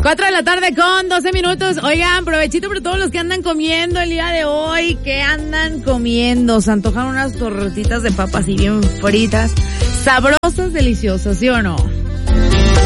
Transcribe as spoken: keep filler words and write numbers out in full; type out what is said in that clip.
Cuatro de la tarde con doce minutos. Oigan, provechito para todos los que andan comiendo el día de hoy. ¿Qué andan comiendo? Se antojan unas torretitas de papas y bien fritas, sabrosas, deliciosas, ¿sí o no?